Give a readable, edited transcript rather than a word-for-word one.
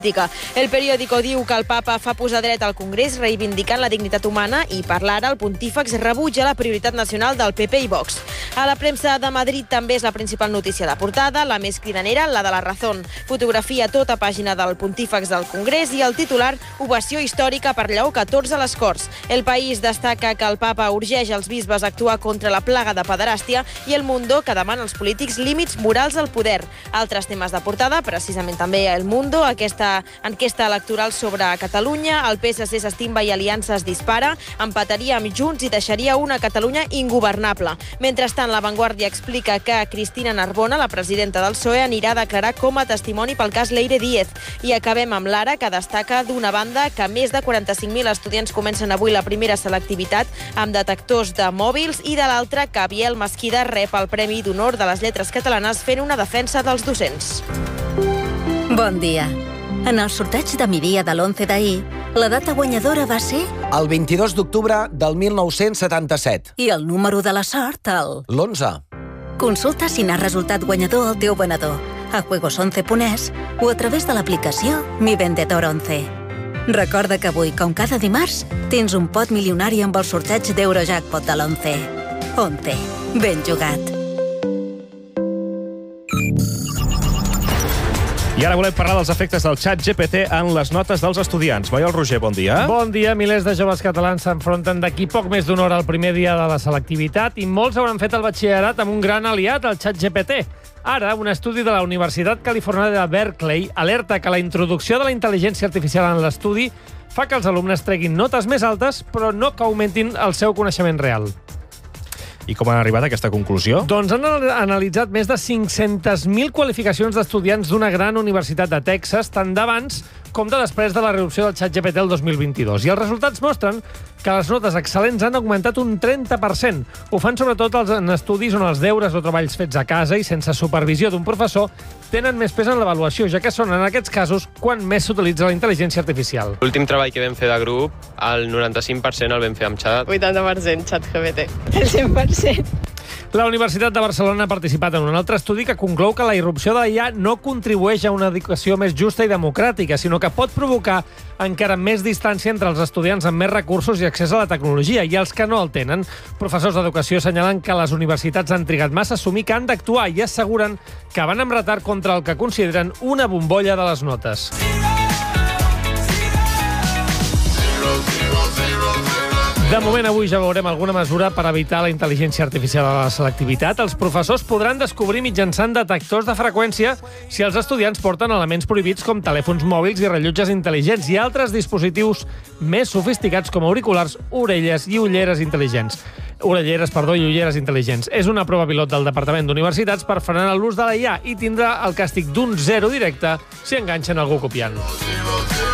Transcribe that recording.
El periòdico diu que el papa fa posar dret al Congrés reivindicant la dignitat humana i per l'ara el pontífex rebutja la prioritat nacional del PP i Vox. A la premsa de Madrid també és la principal notícia de portada, la més cridanera, la de La Razón. Fotografia a tota pàgina del pontífex del Congrés i el titular, ovació històrica per Lleó XIV a les Corts. El País destaca que el papa urgeix als bisbes a actuar contra la plaga de pederàstia i El Mundo que demana als polítics límits morals al poder. Altres temes de portada, precisament també El Mundo, aquesta enquesta electoral sobre Catalunya, el PSC s'estimba i Aliança es dispara, empataria amb Junts i deixaria una Catalunya ingovernable. Mentrestant, La Vanguardia explica que Cristina Narbona, la presidenta del PSOE, anirà a declarar com a testimoni pel cas Leire Díez. I acabem amb l'Ara, que destaca d'una banda que més de 45.000 estudiants comencen avui la primera selectivitat amb detectors de mòbils i de l'altra que Biel Mesquida rep el Premi d'Honor de les Lletres Catalanes fent una defensa dels docents. Bon dia. En el sorteig de migdia de l'11 d'ahir, la data guanyadora va ser... El 22 d'octubre del 1977. I el número de la sort, l'11. Consulta si n'ha resultat guanyador el teu venedor a juegos11.es o a través de l'aplicació Mi Vendedor 11. Recorda que avui, com cada dimarts, tens un pot milionari amb el sorteig d'Eurojackpot de l'11. 11. Ben jugat. I ara volem parlar dels efectes del xat GPT en les notes dels estudiants. Moiol Roger, bon dia. Bon dia. Milers de joves catalans s'enfronten d'aquí poc més d'una hora al primer dia de la selectivitat i molts hauran fet el batxillerat amb un gran aliat, el xat GPT. Ara, un estudi de la Universitat Californiana de Berkeley alerta que la introducció de la intel·ligència artificial en l'estudi fa que els alumnes treguin notes més altes, però no que augmentin el seu coneixement real. I com han arribat a aquesta conclusió? Doncs han analitzat més de 500.000 qualificacions d'estudiants d'una gran universitat de Texas, tant d'abans com de després de la reducció del xat GPT el 2022. I els resultats mostren que les notes excel·lents han augmentat un 30%. Ho fan sobretot en estudis on els deures o treballs fets a casa i sense supervisió d'un professor tenen més pes en l'avaluació, ja que són en aquests casos quan més s'utilitza la intel·ligència artificial. L'últim treball que vam fer de grup, el 95% el vam fer amb xat. 80% xat GPT. El 100%. La Universitat de Barcelona ha participat en un altre estudi que conclou que la irrupció de la IA no contribueix a una educació més justa i democràtica, sinó que pot provocar encara més distància entre els estudiants amb més recursos i accés a la tecnologia i els que no el tenen. Professors d'educació assenyalen que les universitats han trigat massa a assumir que han d'actuar i asseguren que van amb retard contra el que consideren una bombolla de les notes. De moment, avui ja veurem alguna mesura per evitar la intel·ligència artificial a la selectivitat. Els professors podran descobrir mitjançant detectors de freqüència si els estudiants porten elements prohibits com telèfons mòbils i rellotges intel·ligents i altres dispositius més sofisticats com auriculars, orelles i ulleres intel·ligents. Ulleres intel·ligents. És una prova pilot del Departament d'Universitats per frenar l'ús de la IA i tindrà el càstig d'un 0 directe si enganxen algú copiant.